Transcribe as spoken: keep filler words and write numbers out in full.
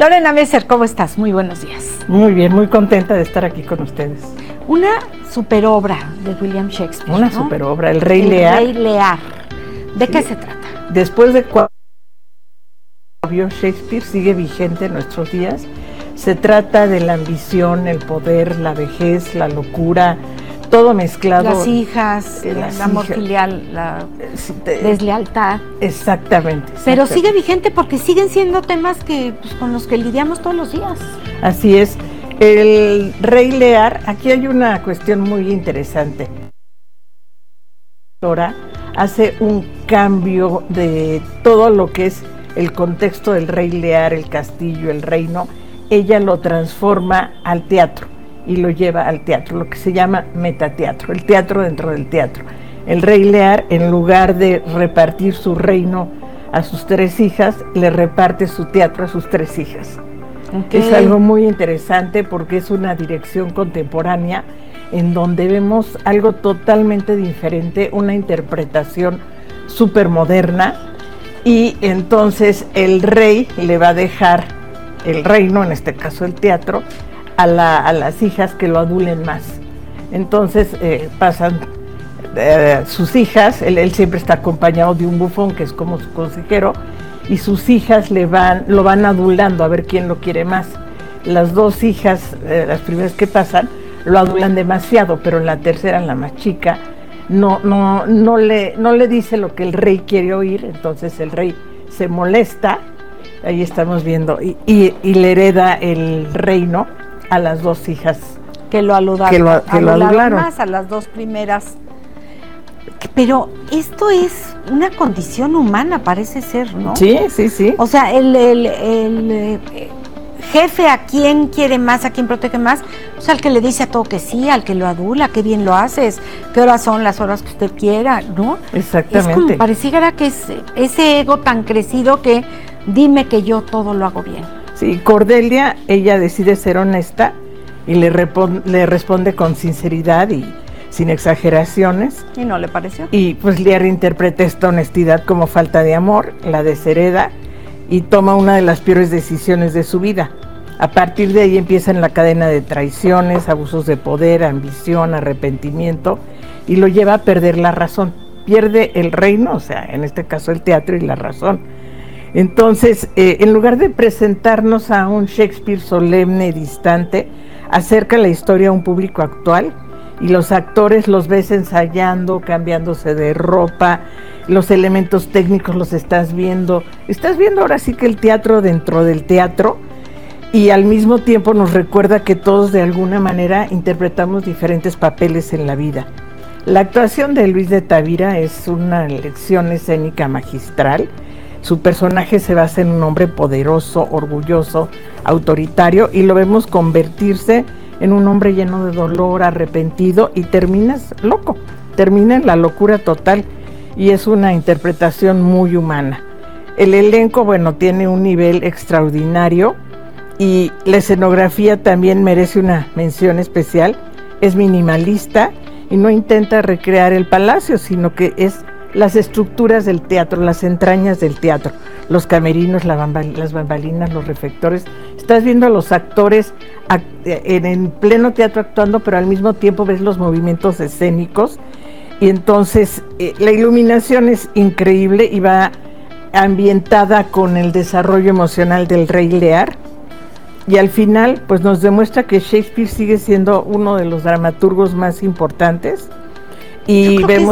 Lorena Messer, ¿cómo estás? Muy buenos días. Muy bien, muy contenta de estar aquí con ustedes. Una superobra de William Shakespeare, Una ¿no? superobra, El Rey El Lear. Rey Lear. ¿De Sí. qué se trata? Después de cuatro Shakespeare sigue vigente en nuestros días. Se trata de la ambición, el poder, la vejez, la locura, todo mezclado. Las hijas, eh, el las amor hijas. filial, la Eh, deslealtad. Exactamente. Pero exactamente. sigue vigente porque siguen siendo temas que pues, con los que lidiamos todos los días. Así es. El Rey Lear, aquí hay una cuestión muy interesante. Ahora hace un cambio de todo lo que es el contexto del Rey Lear, el castillo, el reino. Ella lo transforma al teatro y lo lleva al teatro, lo que se llama metateatro, el teatro dentro del teatro. El Rey Lear, en lugar de repartir su reino a sus tres hijas, le reparte su teatro a sus tres hijas. Okay. Es algo muy interesante porque es una dirección contemporánea en donde vemos algo totalmente diferente, una interpretación súper moderna, y entonces el rey le va a dejar el reino, en este caso el teatro, a, la, a las hijas que lo adulen más. Entonces eh, pasan eh, sus hijas, él, él siempre está acompañado de un bufón que es como su consejero, y sus hijas le van, lo van adulando a ver quién lo quiere más. Las dos hijas, eh, las primeras que pasan, lo adulan demasiado, pero la tercera, la más chica, no, no, no, le, no le dice lo que el rey quiere oír, entonces el rey se molesta, ahí estamos viendo, y, y, y le hereda el reino a las dos hijas que lo aludaron, que lo, que lo adularon. Más a las dos primeras. Pero esto es una condición humana, parece ser, ¿no? Sí, sí, sí. O sea, el, el, el, el jefe, ¿a quién quiere más, a quién protege más? Pues al que le dice a todo que sí, al que lo adula, qué bien lo haces, qué horas son las horas que usted quiera, ¿no? Exactamente. Es como pareciera que es ese ego tan crecido que dime que yo todo lo hago bien. Sí, Cordelia, ella decide ser honesta y le, le responde con sinceridad y sin exageraciones. ¿Y no le pareció? Y pues Lear interpreta esta honestidad como falta de amor, la deshereda y toma una de las peores decisiones de su vida. A partir de ahí empiezan la cadena de traiciones, abusos de poder, ambición, arrepentimiento, y lo lleva a perder la razón. Pierde el reino, o sea, en este caso el teatro y la razón. Entonces, eh, en lugar de presentarnos a un Shakespeare solemne y distante, acerca la historia a un público actual, y los actores los ves ensayando, cambiándose de ropa, los elementos técnicos los estás viendo, estás viendo ahora sí que el teatro dentro del teatro, y al mismo tiempo nos recuerda que todos de alguna manera interpretamos diferentes papeles en la vida. La actuación de Luis de Tavira es una lección escénica magistral. Su personaje se basa en un hombre poderoso, orgulloso, autoritario, y lo vemos convertirse en un hombre lleno de dolor, arrepentido, y terminas loco, termina en la locura total, y es una interpretación muy humana. El elenco, bueno, tiene un nivel extraordinario, y la escenografía también merece una mención especial. Es minimalista y no intenta recrear el palacio, sino que es las estructuras del teatro, las entrañas del teatro, los camerinos, la bambal, las bambalinas, los reflectores. Estás viendo a los actores act en, en pleno teatro actuando, pero al mismo tiempo ves los movimientos escénicos, y entonces eh, la iluminación es increíble y va ambientada con el desarrollo emocional del Rey Lear, y al final pues nos demuestra que Shakespeare sigue siendo uno de los dramaturgos más importantes, y vemos